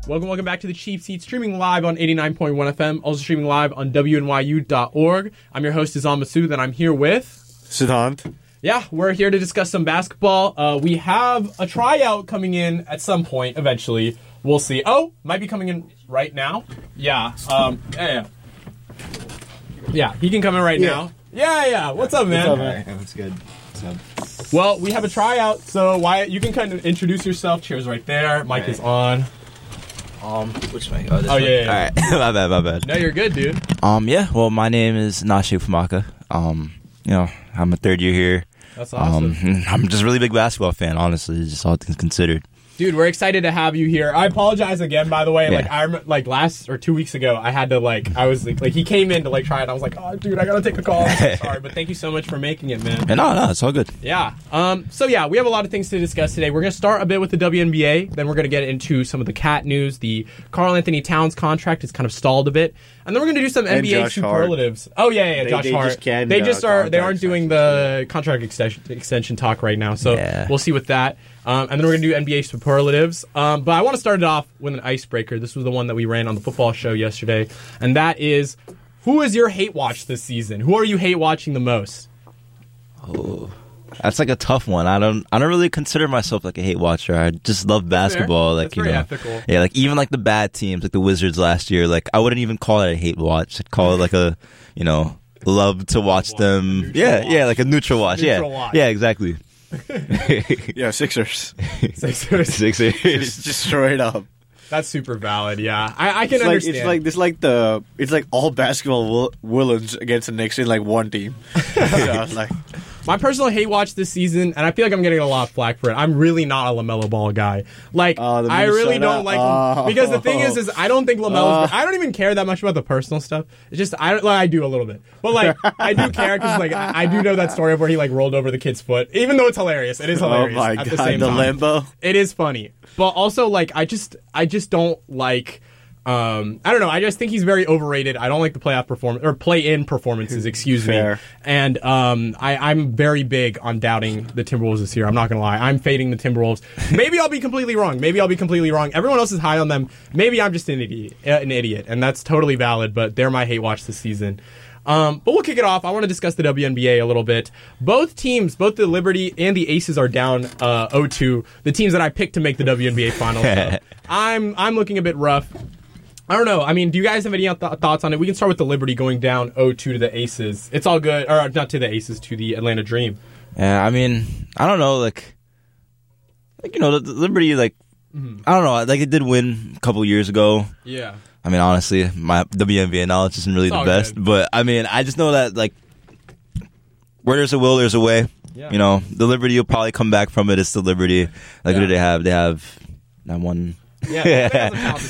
Welcome back to the Cheap Seat, streaming live on 89.1 FM, also streaming live on WNYU.org. I'm your host, Izan Masood, and I'm here with... Siddhant. Yeah, we're here to discuss some basketball. We have a tryout coming in at some point, eventually. We'll see. Oh, might be coming in right now. Yeah, Yeah, he can come in right now. Yeah. What's up, man? What's up, man? That's good. What's up? Well, we have a tryout, so Wyatt, you can kind of introduce yourself. Chair's right there. Mic is on. Which mic? Oh, this Oh, one. yeah. All right. my bad. No, you're good, dude. Yeah. Well, my name is Nashe Famaka. I'm a third year here. That's awesome. I'm just a really big basketball fan, honestly, just all things considered. Dude, we're excited to have you here. I apologize again, by the way. Yeah. Like, I remember, like, last or 2 weeks ago, I had to, I was like, he came in to, try it. I was like, oh, dude, I gotta take a call. I'm so sorry, but thank you so much for making it, man. No, it's all good. Yeah. So, yeah, we have a lot of things to discuss today. We're gonna start a bit with the WNBA. Then we're gonna get into some of the Cat news. The Karl Anthony Towns contract is kind of stalled a bit. And then we're gonna do some NBA Josh superlatives. Hart. Oh, yeah, Josh Hart. They aren't doing the contract extension talk right now. So, We'll see with that. And then we're going to do NBA superlatives. But I want to start it off with an icebreaker. This was the one that we ran on the football show yesterday. And that is, who is your hate watch this season? Who are you hate watching the most? Oh, that's a tough one. I don't really consider myself a hate watcher. I just love basketball. That's very ethical. Yeah, even the bad teams, like the Wizards last year. I wouldn't even call it a hate watch. I'd call it a, love to watch them. Like a neutral watch. Yeah, exactly. Yeah, Sixers. Sixers. Just straight up. That's super valid. Yeah, I can understand. It's like all basketball villains against the Knicks in one team. My personal hate watch this season, and I feel like I'm getting a lot of flack for it. I'm really not a LaMelo Ball guy. I really don't like him because the thing is I don't think LaMelo's. I don't even care that much about the personal stuff. It's just I do a little bit, but I do care because I do know that story of where he rolled over the kid's foot. Even though it's hilarious, it is hilarious. Oh my at god, the same the time. limbo. It is funny, but also I just don't like. I don't know. I just think he's very overrated. I don't like the play-in performances. Excuse me. And I'm very big on doubting the Timberwolves this year. I'm not gonna lie. I'm fading the Timberwolves. Maybe I'll be completely wrong. Everyone else is high on them. Maybe I'm just an idiot, and that's totally valid. But they're my hate watch this season. But we'll kick it off. I want to discuss the WNBA a little bit. Both teams, both the Liberty and the Aces, are down 0-2. The teams that I picked to make the WNBA finals. So I'm looking a bit rough. I don't know. I mean, do you guys have any thoughts on it? We can start with the Liberty going down 0-2 to the Aces. It's all good. Or not to the Aces, to the Atlanta Dream. Yeah, I mean, I don't know. The Liberty, I don't know. It did win a couple years ago. Yeah. I mean, honestly, my WNBA knowledge isn't really the best. Good. But, I mean, I just know that, where there's a will, there's a way. Yeah. The Liberty will probably come back from it. It's the Liberty. Who do they have? They have that one... Yeah,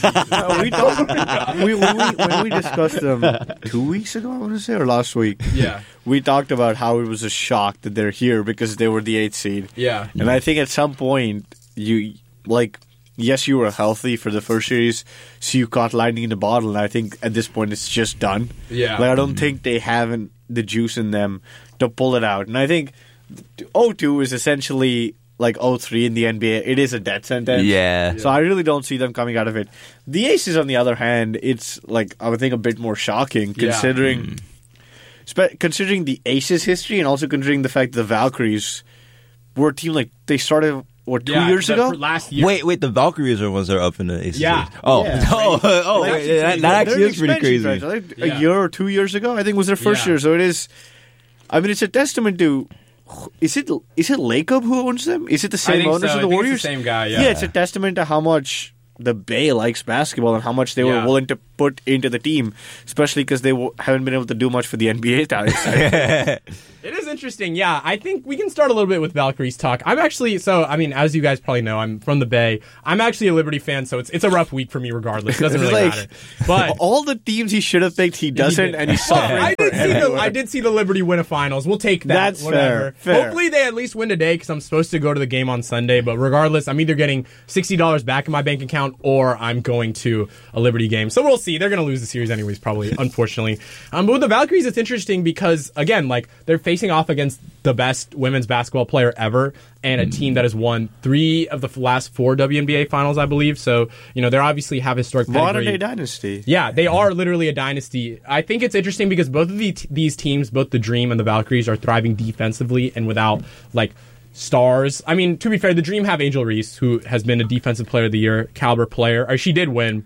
when we discussed them 2 weeks ago, I want to say, or last week. Yeah, we talked about how it was a shock that they're here because they were the 8th seed. Yeah, and I think at some point yes, you were healthy for the first series, so you caught lightning in the bottle. And I think at this point it's just done. Yeah, I don't think they have the juice in them to pull it out. And I think 0-2 is essentially. 0-3 in the NBA, it is a death sentence. Yeah. So I really don't see them coming out of it. The Aces, on the other hand, it's I would think a bit more shocking considering the Aces history and also considering the fact that the Valkyries were a team they started 2 years ago. Last year. Wait, the Valkyries are ones that are up in the Aces. Yeah. That actually is pretty crazy. A year or 2 years ago, I think was their first year. So it is. I mean, it's a testament to. Is it Lacob who owns them? Is it the same owners of the Warriors? It's the same guy. Yeah, it's a testament to how much the Bay likes basketball and how much they were willing to put into the team, especially because they haven't been able to do much for the NBA side. It is interesting. Yeah, I think we can start a little bit with Valkyries talk. I'm actually, as you guys probably know, I'm from the Bay. I'm actually a Liberty fan, so it's a rough week for me regardless. It doesn't really matter. But all the teams he should have picked, he doesn't, and he's suffering. I did see the Liberty win a finals. We'll take that. That's whatever. Fair. Hopefully they at least win today because I'm supposed to go to the game on Sunday. But regardless, I'm either getting $60 back in my bank account or I'm going to a Liberty game. So we'll see. They're going to lose the series anyways, probably, unfortunately. But with the Valkyries, it's interesting because, again, they're facing off off against the best women's basketball player ever and a team that has won 3 of the last 4 WNBA finals, I believe. So, they obviously have historic pedigree. Modern-day dynasty. Yeah, they are literally a dynasty. I think it's interesting because both of these teams, both the Dream and the Valkyries, are thriving defensively and without, stars. I mean, to be fair, the Dream have Angel Reese, who has been a Defensive Player of the Year caliber player. Or she did win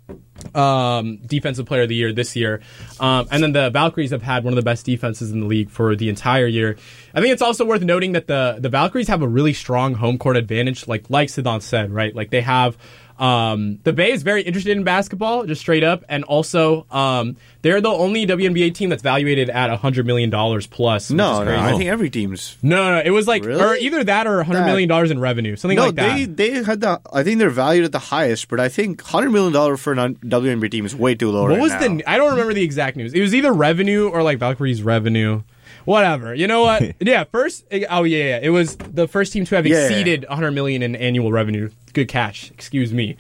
Defensive Player of the Year this year. And then the Valkyries have had one of the best defenses in the league for the entire year. I think it's also worth noting that the Valkyries have a really strong home court advantage, like Siddhant said, right? They have the Bay is very interested in basketball, just straight up, and also they're the only WNBA team that's valuated at $100 million plus. No, I think every team's. No, it was really? or either that or $100 million in revenue, something like that. No, they had I think they're valued at the highest, but I think $100 million for a WNBA team is way too low. What was I don't remember the exact news. It was either revenue or Valkyrie's revenue. Whatever. You know what? Yeah, first. Oh, yeah. It was the first team to have exceeded $100 million in annual revenue. Good catch. Excuse me.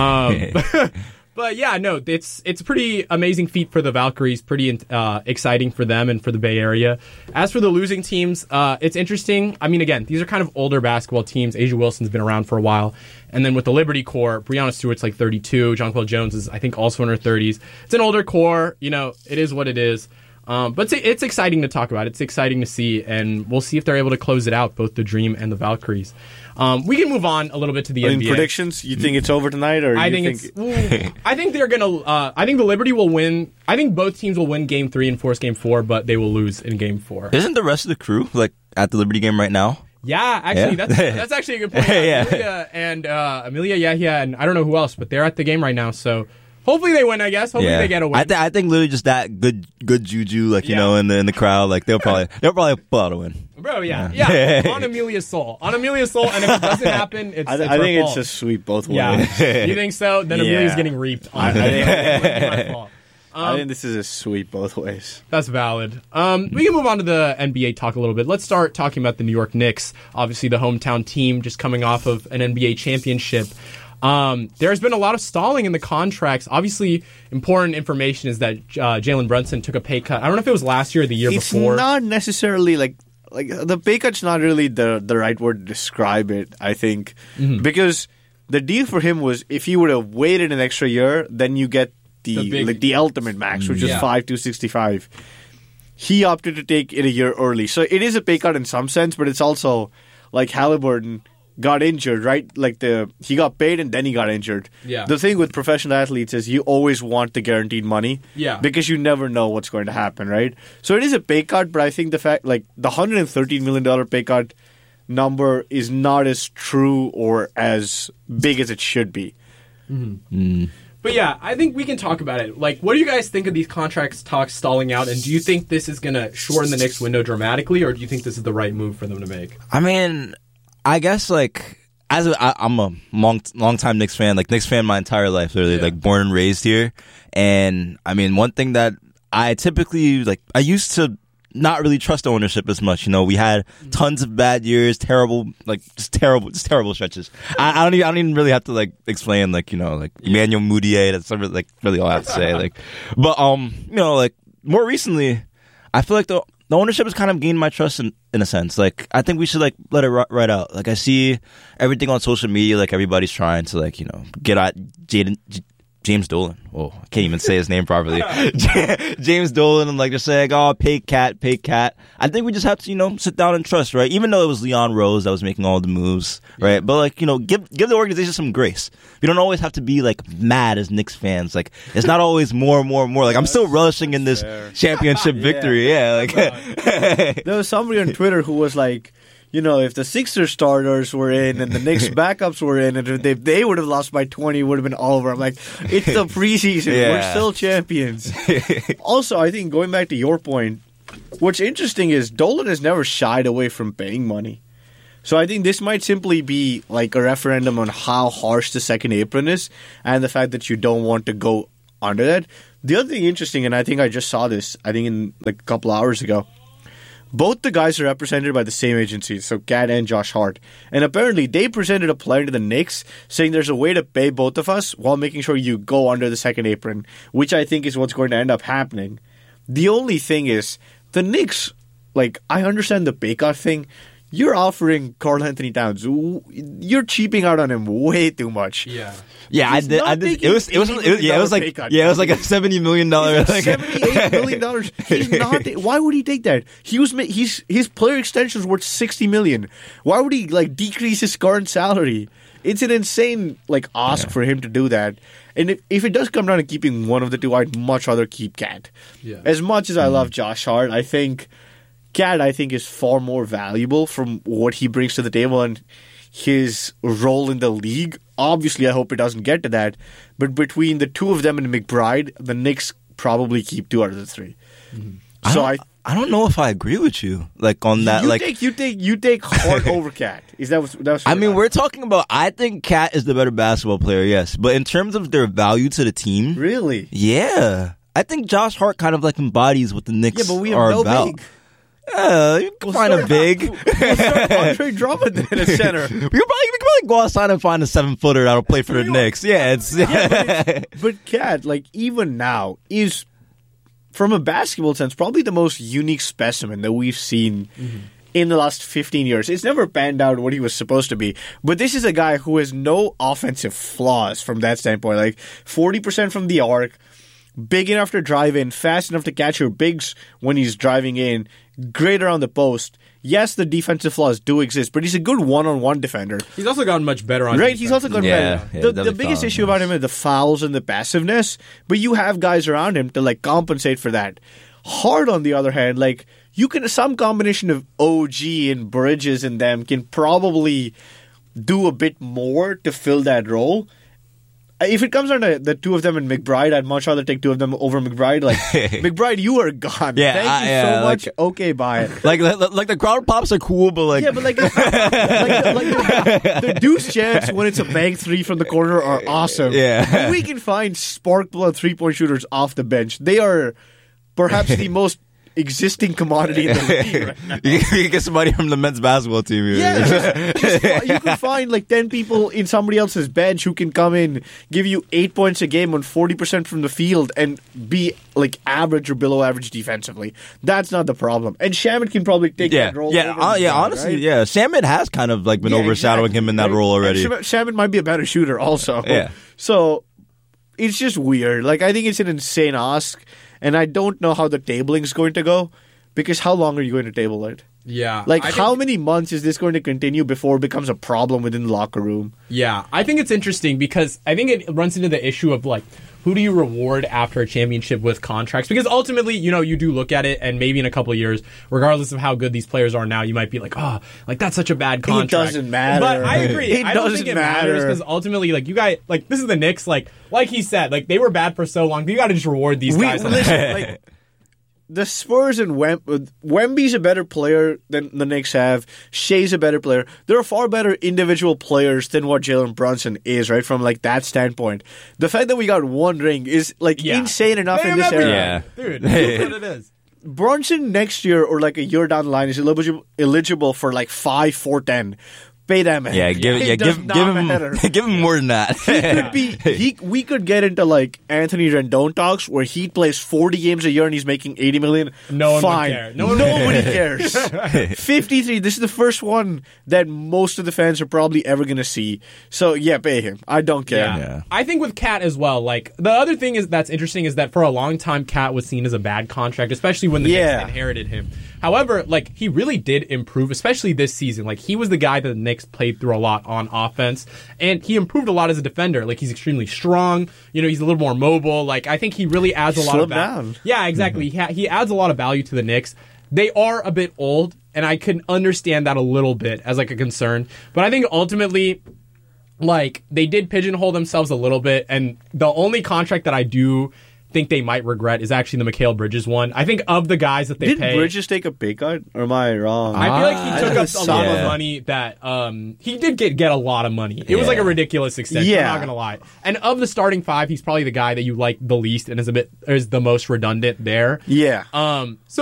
But yeah, no, it's a pretty amazing feat for the Valkyries. Pretty exciting for them and for the Bay Area. As for the losing teams, it's interesting. I mean, again, these are kind of older basketball teams. Asia Wilson's been around for a while. And then with the Liberty core, Breanna Stewart's 32. Jonquel Jones is, I think, also in her 30s. It's an older core. It is what it is. But it's exciting to talk about. It's exciting to see, and we'll see if they're able to close it out, both the Dream and the Valkyries. We can move on a little bit to the NBA. Predictions? You think it's over tonight, or I think they're gonna. I think the Liberty will win. I think both teams will win Game 3 and force Game 4, but they will lose in Game 4. Isn't the rest of the crew at the Liberty game right now? Yeah, actually, that's actually a good point. Amelia Yahya, and I don't know who else, but they're at the game right now. So. Hopefully they win, I guess. Hopefully they get a win. I think literally just that good juju, in the crowd, they'll probably pull out a win. Bro, yeah. On Amelia's soul, and if it doesn't happen, it's I think it's a sweep both ways. Yeah, you think so? Then Amelia's getting reaped. I think this is a sweep both ways. That's valid. We can move on to the NBA talk a little bit. Let's start talking about the New York Knicks. Obviously, the hometown team just coming off of an NBA championship. There's been a lot of stalling in the contracts. Obviously, important information is that Jalen Brunson took a pay cut. I don't know if it was last year or the year before. It's not necessarily like the pay cut's not really the right word to describe it, I think. Mm-hmm. Because the deal for him was if he would have waited an extra year, then you get the ultimate max, which is $5,265. He opted to take it a year early. So it is a pay cut in some sense, but it's also like Halliburton got injured, right? He got paid and then he got injured. Yeah. The thing with professional athletes is you always want the guaranteed money. Yeah. Because you never know what's going to happen, right? So it is a pay cut, but I think the fact, the $113 million pay cut number is not as true or as big as it should be. Mm-hmm. Mm. But yeah, I think we can talk about it. What do you guys think of these contracts talks stalling out? And do you think this is going to shorten the Knicks window dramatically, or do you think this is the right move for them to make? I mean, I guess I'm a long-time Knicks fan, Knicks fan my entire life, literally, born and raised here. And I mean, one thing that I typically I used to not really trust ownership as much. We had tons of bad years, terrible stretches. I don't even really have to explain Emmanuel Mudiay. That's really all I have to say. But more recently, I feel like the ownership has kind of gained my trust in a sense. I think we should let it ride out. I see everything on social media. Everybody's trying to get at James Dolan. Oh, I can't even say his name properly. James Dolan, and just saying, "Oh, pay cat." I think we just have to sit down and trust, right? Even though it was Leon Rose that was making all the moves, right? But give the organization some grace. You don't always have to be mad as Knicks fans. It's not always more. I'm still relishing in this championship victory. Yeah. There was somebody on Twitter who was like, if the Sixers starters were in and the Knicks backups were in, and if they would have lost by 20, it would have been all over. I'm like, it's the preseason. Yeah. We're still champions. Also, I think going back to your point, what's interesting is Dolan has never shied away from paying money. So I think this might simply be a referendum on how harsh the second apron is and the fact that you don't want to go under that. The other thing interesting, and I think I just saw this, in a couple hours ago, both the guys are represented by the same agencies, so Cat and Josh Hart. And apparently they presented a plan to the Knicks saying there's a way to pay both of us while making sure you go under the second apron, which I think is what's going to end up happening. The only thing is, the Knicks like, I understand the pay cut thing. You're offering Karl Anthony Towns. You're cheaping out on him way too much. Yeah. Yeah, I did. It was like $70 million. Like $78 million. He's not. Why would he take that? His player extension is worth $60 million. Why would he like decrease his current salary? It's an insane like ask for him to do that. And if it does come down to keeping one of the two, I'd much rather keep Cat. Yeah. As much as I love Josh Hart, I think Cat is far more valuable from what he brings to the table and his role in the league. Obviously, I hope it doesn't get to that. But between the two of them and McBride, the Knicks probably keep 2 out of the 3. Mm-hmm. So I don't know if I agree with you, like on that. You take Hart over Cat. Is that what I mean, we're talking about. I think Cat is the better basketball player, yes, but in terms of their value to the team, really, yeah, I think Josh Hart kind of like embodies what the Knicks but we have are no about. Big. You can find a big. We'll start Andre Drummond in a center. We can probably go outside and find a 7-footer that'll play for the Knicks. Yeah, but Cat, like even now, is from a basketball sense probably the most unique specimen that we've seen in the last 15 years. It's never panned out what he was supposed to be, but this is a guy who has no offensive flaws from that standpoint. Like 40% from the arc. Big enough to drive in, fast enough to catch your bigs when he's driving in, great around the post. Yes, the defensive flaws do exist, but he's a good one-on-one defender. He's also gotten much better on defense. He's also gotten better. The biggest issue about him is the fouls and the passiveness, but you have guys around him to like compensate for that. Hart, on the other hand, like some combination of OG and Bridges in them can probably do a bit more to fill that role. If it comes down to the two of them and McBride, I'd much rather take 2 of them over McBride. Like, McBride, you are gone. Yeah, thank you so much. Like, okay, bye. Like the crowd pops are cool, but like... Yeah, but the deuce chants when it's a bank 3 from the corner are awesome. Yeah. When we can find spark plug 3-point shooters off the bench, they are perhaps the most existing commodity in the league right now. You can get somebody from the men's basketball team. Yeah, you can find like 10 people in somebody else's bench who can come in, give you 8 points a game on 40% from the field and be like average or below average defensively. That's not the problem. And Shamet can probably take that role. Honestly, right? Yeah. Shamet has kind of like been overshadowing him in that role already. Shamet might be a better shooter also. Yeah. So it's just weird. Like, I think it's an insane ask. And I don't know how the tabling is going to go, because how long are you going to table it? Yeah. Like, how many months is this going to continue before it becomes a problem within the locker room? Yeah. I think it's interesting because I think it runs into the issue of, like, who do you reward after a championship with contracts? Because ultimately, you do look at it, and maybe in a couple of years, regardless of how good these players are now, you might be like, that's such a bad contract. It doesn't matter. But I agree. I don't think it matters because ultimately, like, you guys, like, this is the Knicks, like he said, like, they were bad for so long. You got to just reward these guys. Listen, like, the Spurs and Wemby's a better player than the Knicks have. Shea's a better player. There are far better individual players than what Jalen Brunson is, right? From like that standpoint, the fact that we got 1 ring is like insane enough in this era. Yeah, dude, that's what it is. Brunson next year or like a year down the line is eligible for like 5, 4, 10. Pay that man. Yeah, give him more than that. We could get into like Anthony Rendon talks where he plays 40 games a year and he's making $80 million. No one would care. Nobody cares. 53. This is the first one that most of the fans are probably ever going to see. So yeah, pay him. I don't care. Yeah. I think with Cat as well. Like the other thing that's interesting is that for a long time, Cat was seen as a bad contract, especially when the Knicks inherited him. However, like he really did improve, especially this season. Like he was the guy that the Knicks played through a lot on offense, and he improved a lot as a defender. Like he's extremely strong. He's a little more mobile. Like I think he really adds a lot of value. Yeah, exactly. Mm-hmm. He adds a lot of value to the Knicks. They are a bit old, and I can understand that a little bit as like a concern. But I think ultimately, like they did pigeonhole themselves a little bit, and the only contract that I do think they might regret is actually the Mikal Bridges one. I think of the guys that they Did Bridges take a pay cut, or am I wrong? I feel like he took up a lot of money that he did get a lot of money. It was like a ridiculous extension. I'm not gonna lie. And of the starting 5, he's probably the guy that you like the least and is the most redundant there. Yeah. So